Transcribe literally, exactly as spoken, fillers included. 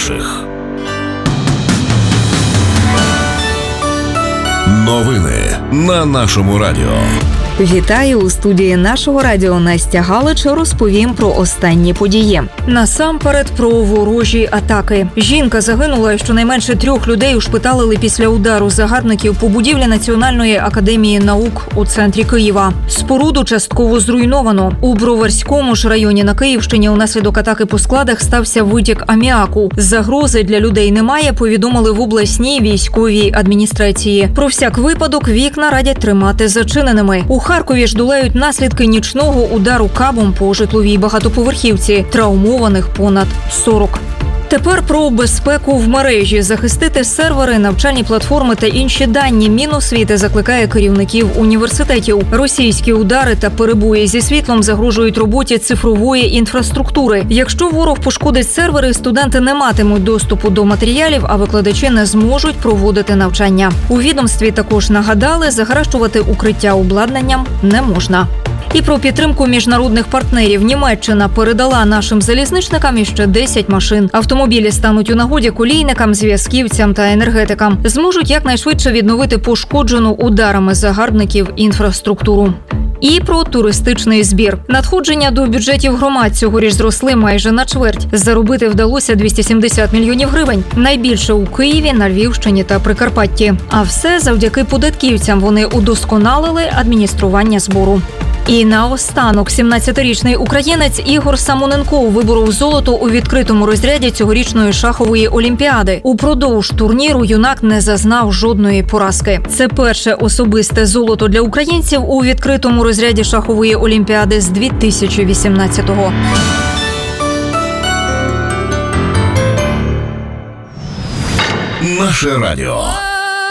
перших. Новини на нашому радіо. Вітаю! У студії нашого радіо Настя Галич розповім про останні події. Насамперед про ворожі атаки. Жінка загинула, щонайменше трьох людей ушпиталили після удару загарбників по будівлі Національної академії наук у центрі Києва. Споруду частково зруйновано. У Броварському ж районі на Київщині унаслідок атаки по складах стався витік аміаку. Загрози для людей немає, повідомили в обласній військовій адміністрації. Про всяк випадок вікна радять тримати зачиненими. У Харкові ж долають наслідки нічного удару кабом по житловій багатоповерхівці. Травмованих понад сорок. Тепер про безпеку в мережі. Захистити сервери, навчальні платформи та інші дані Міносвіти закликає керівників університетів. Російські удари та перебої зі світлом загрожують роботі цифрової інфраструктури. Якщо ворог пошкодить сервери, студенти не матимуть доступу до матеріалів, а викладачі не зможуть проводити навчання. У відомстві також нагадали, загращувати укриття обладнанням не можна. І про підтримку міжнародних партнерів. Німеччина передала нашим залізничникам іще десять машин. Автомобілі стануть у нагоді колійникам, зв'язківцям та енергетикам. Зможуть якнайшвидше відновити пошкоджену ударами загарбників інфраструктуру. І про туристичний збір. Надходження до бюджетів громад цьогоріч зросли майже на чверть. Заробити вдалося двісті сімдесят мільйонів гривень. Найбільше у Києві, на Львівщині та Прикарпатті. А все завдяки податківцям. Вони удосконалили адміністрування збору. І наостанок сімнадцятирічний українець Ігор Самоненков виборов золото у відкритому розряді цьогорічної шахової олімпіади. Упродовж турніру юнак не зазнав жодної поразки. Це перше особисте золото для українців у відкритому розряді шахової олімпіади з дві тисячі вісімнадцятого. Наше радіо.